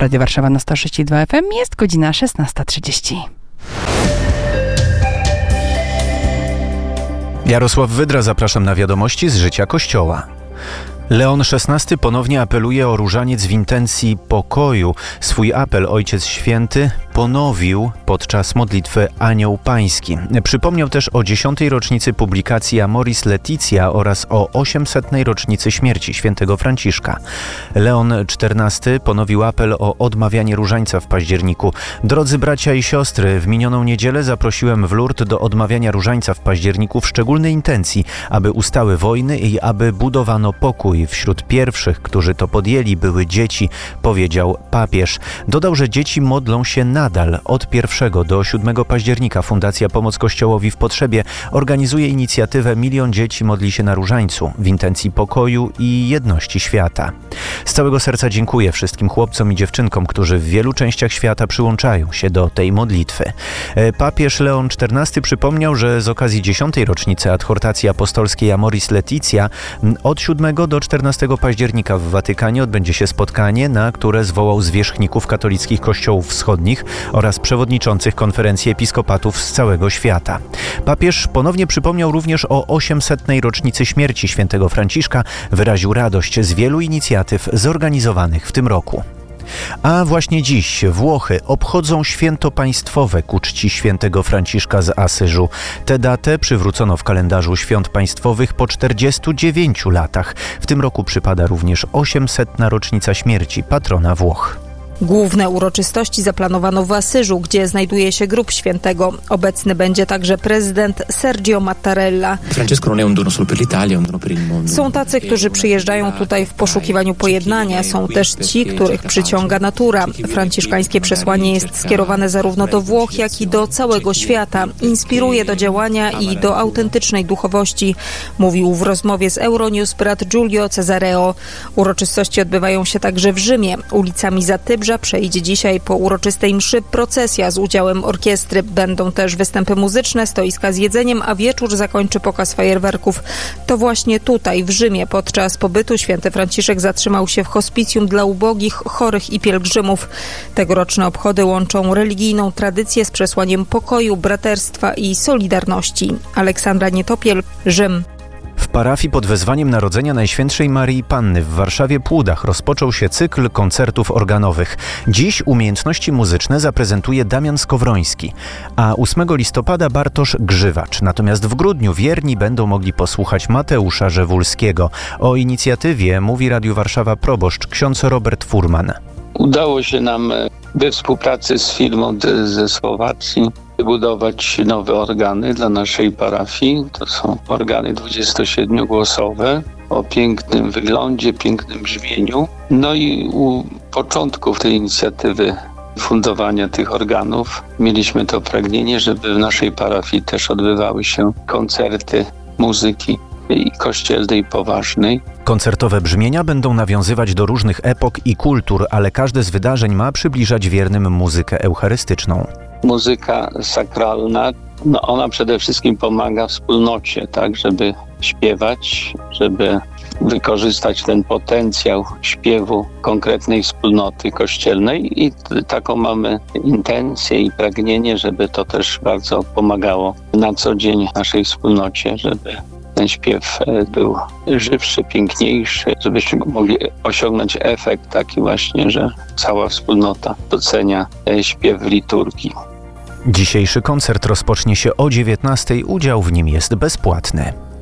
Radio Warszawa na 106,2 FM. Jest godzina 16:30. Jarosław Wydra, zapraszam na wiadomości z życia Kościoła. Leon XVI ponownie apeluje o różaniec w intencji pokoju. Swój apel Ojciec Święty ponowił podczas modlitwy Anioł Pański. Przypomniał też o 10. rocznicy publikacji Amoris Laetitia oraz o 800. rocznicy śmierci świętego Franciszka. Leon XIV ponowił apel o odmawianie różańca w październiku. Drodzy bracia i siostry, w minioną niedzielę zaprosiłem w Lourdes do odmawiania różańca w październiku w szczególnej intencji, aby ustały wojny i aby budowano pokój. Wśród pierwszych, którzy to podjęli, były dzieci, powiedział papież. Dodał, że dzieci modlą się nadal. Od 1 do 7 października Fundacja Pomoc Kościołowi w Potrzebie organizuje inicjatywę Milion Dzieci Modli się na Różańcu w intencji pokoju i jedności świata. Z całego serca dziękuję wszystkim chłopcom i dziewczynkom, którzy w wielu częściach świata przyłączają się do tej modlitwy. Papież Leon XIV przypomniał, że z okazji 10. rocznicy adhortacji apostolskiej Amoris Laetitia od 7 do 14 października w Watykanie odbędzie się spotkanie, na które zwołał zwierzchników katolickich kościołów wschodnich oraz przewodniczących konferencji episkopatów z całego świata. Papież ponownie przypomniał również o 800. rocznicy śmierci świętego Franciszka, wyraził radość z wielu inicjatyw zorganizowanych w tym roku. A właśnie dziś Włochy obchodzą święto państwowe ku czci świętego Franciszka z Asyżu. Tę datę przywrócono w kalendarzu świąt państwowych po 49 latach. W tym roku przypada również 800. rocznica śmierci patrona Włoch. Główne uroczystości zaplanowano w Asyżu, gdzie znajduje się grób świętego. Obecny będzie także prezydent Sergio Mattarella. Są tacy, którzy przyjeżdżają tutaj w poszukiwaniu pojednania. Są też ci, których przyciąga natura. Franciszkańskie przesłanie jest skierowane zarówno do Włoch, jak i do całego świata. Inspiruje do działania i do autentycznej duchowości, mówił w rozmowie z Euronews brat Giulio Cesareo. Uroczystości odbywają się także w Rzymie. Ulicami Zatybrza przejdzie dzisiaj po uroczystej mszy procesja z udziałem orkiestry. Będą też występy muzyczne, stoiska z jedzeniem, a wieczór zakończy pokaz fajerwerków. To właśnie tutaj, w Rzymie, podczas pobytu święty Franciszek zatrzymał się w hospicjum dla ubogich, chorych i pielgrzymów. Tegoroczne obchody łączą religijną tradycję z przesłaniem pokoju, braterstwa i solidarności. Aleksandra Nietopiel, Rzym. W parafii pod wezwaniem Narodzenia Najświętszej Maryi Panny w Warszawie Płudach rozpoczął się cykl koncertów organowych. Dziś umiejętności muzyczne zaprezentuje Damian Skowroński, a 8 listopada Bartosz Grzywacz. Natomiast w grudniu wierni będą mogli posłuchać Mateusza Rzewulskiego. O inicjatywie mówi Radiu Warszawa proboszcz ksiądz Robert Furman. Udało się nam we współpracy z firmą ze Słowacji wybudować nowe organy dla naszej parafii. To są organy 27-głosowe o pięknym wyglądzie, pięknym brzmieniu. No i u początków tej inicjatywy fundowania tych organów mieliśmy to pragnienie, żeby w naszej parafii też odbywały się koncerty muzyki i kościelnej, poważnej. Koncertowe brzmienia będą nawiązywać do różnych epok i kultur, ale każde z wydarzeń ma przybliżać wiernym muzykę eucharystyczną. Muzyka sakralna, ona przede wszystkim pomaga wspólnocie, tak, żeby śpiewać, żeby wykorzystać ten potencjał śpiewu konkretnej wspólnoty kościelnej i taką mamy intencję i pragnienie, żeby to też bardzo pomagało na co dzień naszej wspólnocie, żeby ten śpiew był żywszy, piękniejszy, żebyśmy mogli osiągnąć efekt taki właśnie, że cała wspólnota docenia śpiew w liturgii. Dzisiejszy koncert rozpocznie się o 19:00. Udział w nim jest bezpłatny.